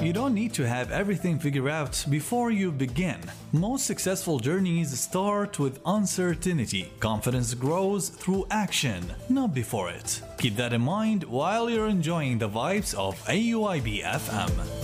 You don't need to have everything figured out before you begin. Most successful journeys start with uncertainty. Confidence grows through action, not before it. Keep that in mind while you're enjoying the vibes of AUIB FM.